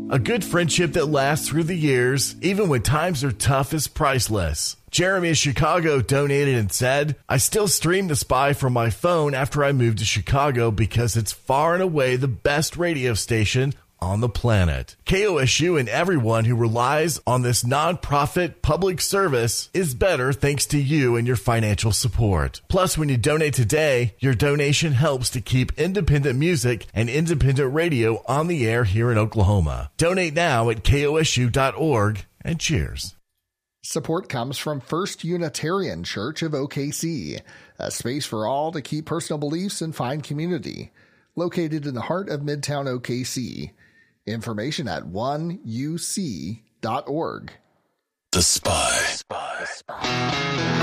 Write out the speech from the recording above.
A good friendship that lasts through the years, even when times are tough, is priceless. Jeremy of Chicago donated and said, I still stream The Spy from my phone after I moved to Chicago because it's far and away the best radio station on the planet. KOSU and everyone who relies on this nonprofit public service is better thanks to you and your financial support. Plus, when you donate today, your donation helps to keep independent music and independent radio on the air here in Oklahoma. Donate now at kosu.org and cheers. Support comes from First Unitarian Church of OKC, a space for all to keep personal beliefs and find community. Located in the heart of Midtown OKC. Information at 1uc.org. The Spy.